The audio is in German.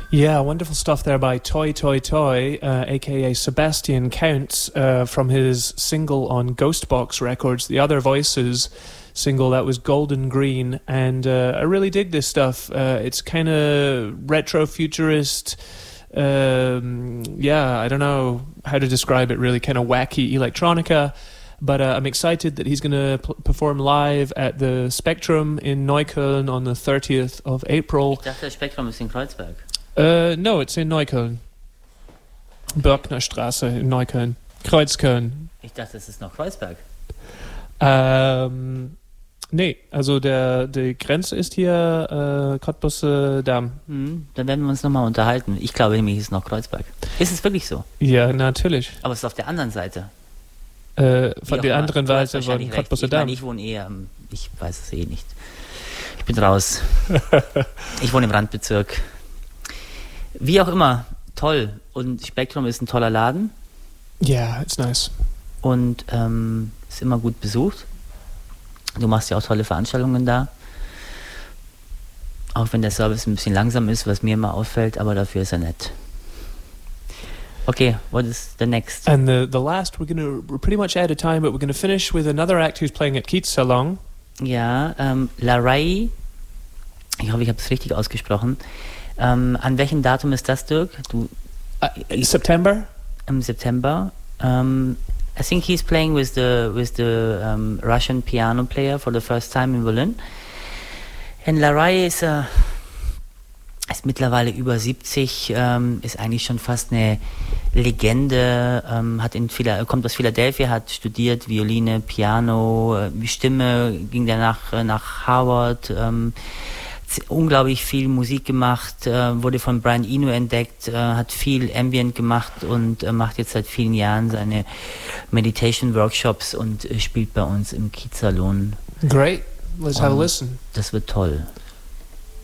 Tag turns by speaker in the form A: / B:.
A: Yeah, wonderful stuff there by Toy Toy Toy, aka Sebastian Counts, from his single on Ghostbox Records, The Other Voices single that was Golden Green, and I really dig this stuff. It's kind of retro futurist. Yeah, I don't know how to describe it really, kind of wacky electronica. But I'm excited that he's going to perform live at the Spectrum in Neukölln on the 30th of April.
B: Ich dachte, das Spektrum ist in Kreuzberg.
A: No, it's in Neukölln. Börkner Straße in Neukölln. Kreuzköln.
B: Ich dachte, es ist noch Kreuzberg.
A: Nee, also die Grenze ist hier Cottbus Damm.
B: Dann werden wir uns nochmal unterhalten. Ich glaube nämlich, es ist noch Kreuzberg. Ist es wirklich so?
A: Ja, natürlich.
B: Aber es ist auf der anderen Seite.
A: Von der anderen Seite von Cottbus Damm.
B: Ich wohne eher, ich weiß es eh nicht. Ich bin raus. Ich wohne im Randbezirk. Wie auch immer, toll. Und Spektrum ist ein toller Laden.
A: Yeah, it's nice.
B: Und ist immer gut besucht. Du machst ja auch tolle Veranstaltungen da. Auch wenn der Service ein bisschen langsam ist, was mir immer auffällt, aber dafür ist er nett. Okay, what is the next?
A: And the last, we're pretty much out of time, but we're going to finish with another act who's playing at Keats Salon.
B: Ja, Larai, ich hoffe, ich habe es richtig ausgesprochen. An welchem Datum ist das, Dirk?
A: September?
B: Im September. I think he's playing with the Russian piano player for the first time in Berlin. And Larai ist mittlerweile über 70, ist eigentlich schon fast eine Legende, kommt aus Philadelphia, hat studiert Violine, Piano, Stimme, ging danach nach Harvard, unglaublich viel Musik gemacht, wurde von Brian Eno entdeckt, hat viel Ambient gemacht und macht jetzt seit vielen Jahren seine Meditation-Workshops und spielt bei uns im Kiez Salon.
A: Great, let's have a listen.
B: Das wird toll.